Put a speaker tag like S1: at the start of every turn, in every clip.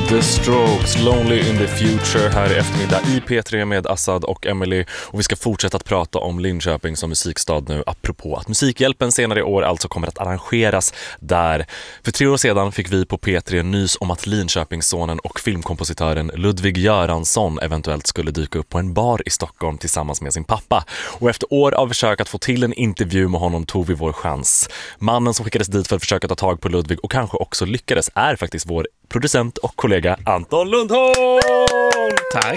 S1: The Strokes, Lonely in the Future här i eftermiddag i P3 med Assad och Emily. Och vi ska fortsätta att prata om Linköping som musikstad nu, apropå att Musikhjälpen senare i år alltså kommer att arrangeras där. För 3 år sedan fick vi på P3 nys om att Linköpingssonen och filmkompositören Ludvig Göransson eventuellt skulle dyka upp på en bar i Stockholm tillsammans med sin pappa. Och efter år av försök att få till en intervju med honom tog vi vår chans. Mannen som skickades dit för att försöka ta tag på Ludvig och kanske också lyckades är faktiskt vår producent och kollega Anton Lundholm.
S2: Tack.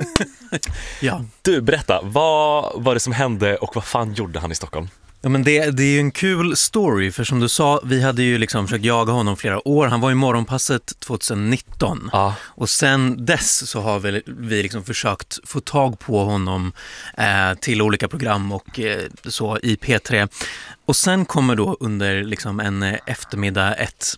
S2: Ja.
S1: Du, berätta, vad var det som hände och vad fan gjorde han i Stockholm?
S2: Ja, men det är ju en kul story, för som du sa, vi hade ju liksom försökt jaga honom flera år. Han var i Morgonpasset 2019.
S1: Ja.
S2: Och sen dess så har vi liksom försökt få tag på honom till olika program och så i P3. Och sen kommer då under liksom en eftermiddag ett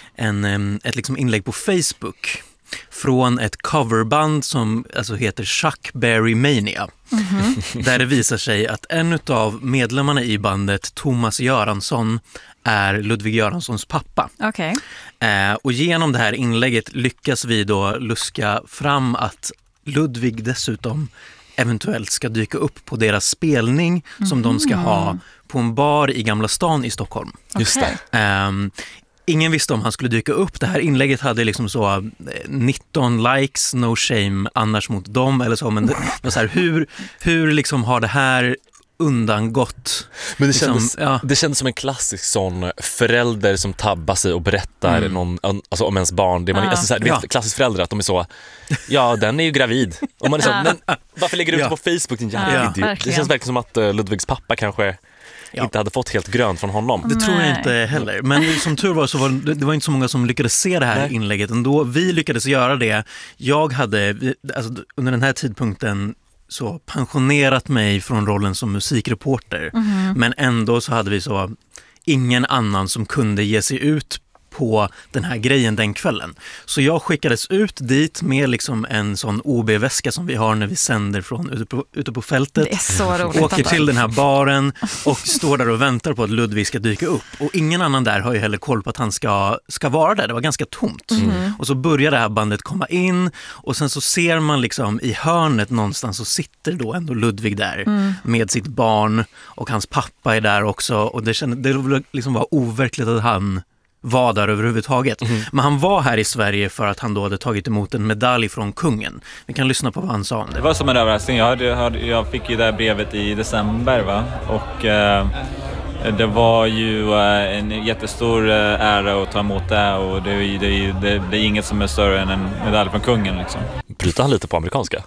S2: liksom inlägg på Facebook från ett coverband som alltså heter Chuck Berry Mania. Mm-hmm. Där det visar sig att en av medlemmarna i bandet, Thomas Göransson, är Ludvig Göranssons pappa.
S3: Okay.
S2: Och genom det här inlägget lyckas vi då luska fram att Ludvig dessutom eventuellt ska dyka upp på deras spelning som de ska ha på en bar i Gamla stan i Stockholm.
S1: Just det.
S2: Ingen visste om han skulle dyka upp. Det här inlägget hade liksom så 19 likes, no shame annars mot dem eller så. Men det var så här, hur liksom har det här undangått?
S1: Men det
S2: liksom,
S1: kändes, det kändes som en klassisk sån förälder som tabbar sig och berättar alltså om ens barn. Det man, alltså så här, du vet, klassisk förälder att de är så, ja, den är ju gravid. Och man är så, men varför lägger du ut på Facebook din jävla idiot? Det känns verkligen som att Ludvigs pappa kanske inte hade fått helt grönt från honom.
S2: Det tror jag inte heller. Men som tur var så var det var inte så många som lyckades se det här inlägget ändå. Vi lyckades göra det. Jag hade alltså, under den här tidpunkten så pensionerat mig från rollen som musikreporter. Men ändå så hade vi så ingen annan som kunde ge sig ut på den här grejen den kvällen. Så jag skickades ut dit med liksom en sån OB-väska som vi har när vi sänder från ute på fältet.
S3: Det är så roligt.
S2: Åker till den här baren och står där och väntar på att Ludvig ska dyka upp. Och ingen annan där har ju heller koll på att han ska vara där. Det var ganska tomt. Och så börjar det här bandet komma in och sen så ser man liksom i hörnet någonstans så sitter då ändå Ludvig där med sitt barn och hans pappa är där också. Och det liksom var overkligt att han var där överhuvudtaget. Men han var här i Sverige för att han då hade tagit emot en medalj från kungen. Vi kan lyssna på vad han sa om det.
S4: Det var som en överraskning. Jag fick ju det här brevet i december, va? Och det var ju en jättestor ära att ta emot det. Och det är inget som är större än en medalj från kungen liksom.
S1: Bryter han lite på amerikanska?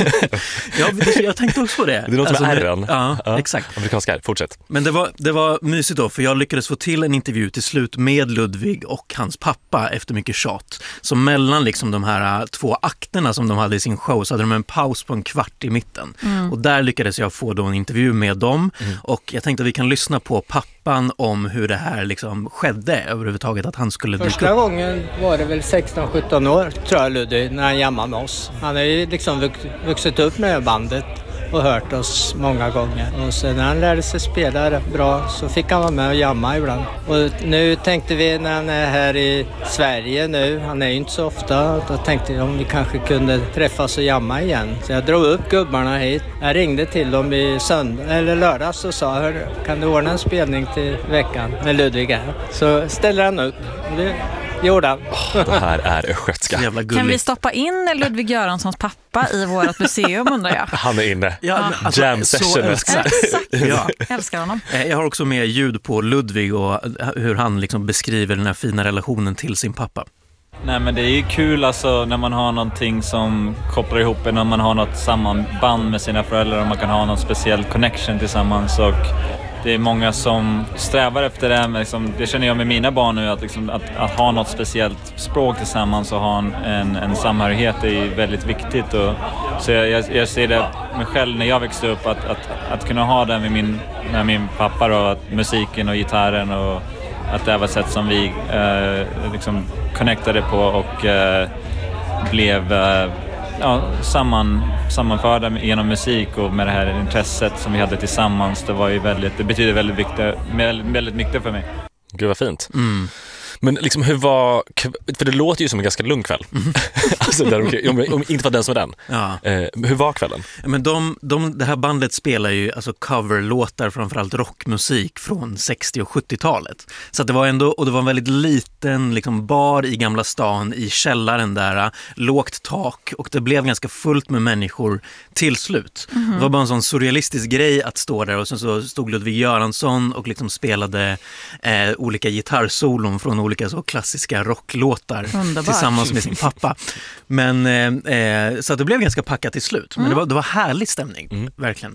S2: Ja, jag tänkte också på det.
S1: Det är något med R'n.
S2: Ja, exakt.
S1: Amerikanska R, fortsätt.
S2: Men det var mysigt då, för jag lyckades få till en intervju till slut med Ludvig och hans pappa efter mycket tjat. Så mellan liksom de här 2 akterna som de hade i sin show så hade de en paus på en kvart i mitten. Och där lyckades jag få då en intervju med dem. Och jag tänkte att vi kan lyssna på pappan om hur det här liksom skedde överhuvudtaget, att han skulle dyka upp.
S5: Första gången var det väl 16-17 år tror jag, Ludvig, när han jammade med oss. Han har ju liksom vuxit upp med bandet och hört oss många gånger. Och sen när han lärde sig spela rätt bra så fick han vara med och jamma ibland. Och nu tänkte vi när han är här i Sverige nu, han är ju inte så ofta, då tänkte jag om vi kanske kunde träffas och jamma igen. Så jag drog upp gubbarna hit. Jag ringde till dem i lördags och sa, kan du ordna en spelning till veckan med Ludvig här? Så ställer han upp. Det gjorde han.
S1: Det här är östgötska.
S3: Kan vi stoppa in Ludvig Göranssons pappa i vårt museum, undrar jag?
S1: Han är inne.
S2: Ja, alltså,
S1: jam session.
S3: Exakt. Ja. Älskar honom.
S2: Jag har också med ljud på Ludvig och hur han liksom beskriver den här fina relationen till sin pappa.
S4: Nej, men det är ju kul alltså när man har någonting som kopplar ihop en, när man har något sammanband med sina föräldrar och man kan ha någon speciell connection tillsammans. Och det är många som strävar efter det. Men liksom, det känner jag med mina barn nu, att, liksom, att ha något speciellt språk tillsammans och ha en samhörighet är väldigt viktigt. Och, så jag ser det mig själv när jag växte upp, att kunna ha det med min pappa då, att musiken och gitarren, och att det var ett sätt som vi liksom connectade på och blev sammanförda genom musik och med det här intresset som vi hade tillsammans. Det betyder väldigt mycket för mig.
S1: Gud vad fint. Men liksom hur var, för det låter ju som en ganska lugn kväll. Alltså om inte var den som är den.
S2: Ja.
S1: Hur var kvällen?
S2: Men det här bandet spelar ju alltså coverlåtar, framförallt rockmusik från 60- och 70-talet. Så att det var en väldigt liten liksom bar i Gamla stan, i källaren där, lågt tak, och det blev ganska fullt med människor till slut. Det var bara en sån surrealistisk grej att stå där, och sen så stod Ludvig Göransson och liksom spelade olika gitarrsolon från olika så klassiska rocklåtar.
S3: Underbart.
S2: Tillsammans med sin pappa. Men så att det blev ganska packat till slut. Men det var härlig stämning, verkligen.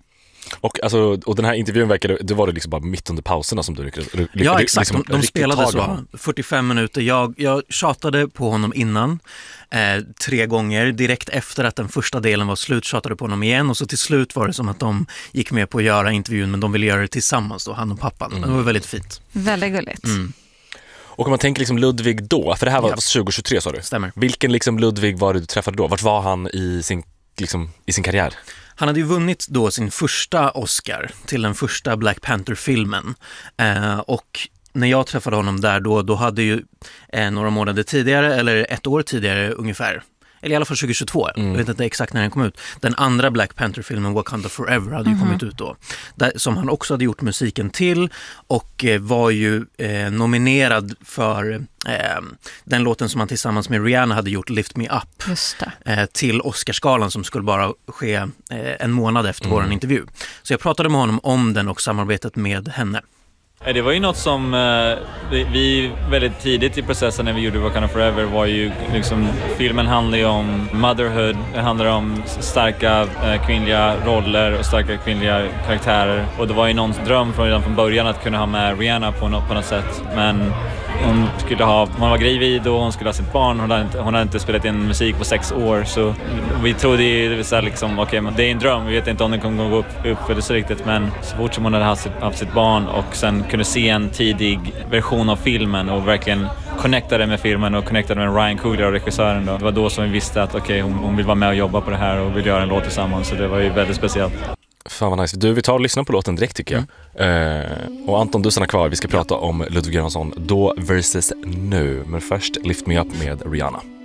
S1: Och den här intervjun verkade, det var det liksom bara mitt under pauserna som du lyckades.
S2: Ja, exakt.
S1: Liksom,
S2: de spelade så 45 minuter. Jag tjatade på honom innan 3 gånger. Direkt efter att den första delen var slut tjatade på honom igen. Och så till slut var det som att de gick med på att göra intervjun, men de ville göra det tillsammans då, han och pappan. Det var väldigt fint.
S3: Väldigt gulligt.
S1: Och om man tänker liksom Ludvig då, för det här var 2023 sa du.
S2: Stämmer.
S1: Vilken liksom Ludvig var det du träffade då? Vart var han i sin karriär?
S2: Han hade ju vunnit då sin första Oscar till den första Black Panther-filmen. Och när jag träffade honom där då hade ju några månader tidigare, eller 1 år tidigare ungefär, eller i alla fall 2022, jag vet inte exakt när den kom ut, den andra Black Panther-filmen Wakanda Forever hade ju kommit ut då, som han också hade gjort musiken till, och var ju nominerad för den låten som han tillsammans med Rihanna hade gjort, Lift Me Up.
S3: Just det.
S2: Till Oscarsgalan som skulle bara ske en månad efter vår intervju. Så jag pratade med honom om den och samarbetet med henne.
S4: Det var ju något som vi väldigt tidigt i processen när vi gjorde Wakanda Forever var ju liksom, filmen handlar ju om motherhood, det handlar om starka kvinnliga roller och starka kvinnliga karaktärer, och det var ju någons dröm redan från början att kunna ha med Rihanna på något sätt, men hon var gravid och hon skulle ha sitt barn, hon hade inte spelat in musik på 6 år, så vi trodde ju så här liksom, okej, men det är en dröm, vi vet inte om den kommer gå upp för det så riktigt, men så fort som hon hade haft sitt barn och sen kunde se en tidig version av filmen och verkligen connectade med filmen och connectade med Ryan Coogler och regissören då. Det var då som vi visste att hon vill vara med och jobba på det här och vill göra en låt tillsammans, så det var ju väldigt speciellt.
S1: Fan vad nice. Du, vi tar och lyssnar på låten direkt tycker jag. Och Anton, du stannar kvar. Vi ska prata om Ludvig Göransson då versus nu. Men först Lift Me Up med Rihanna.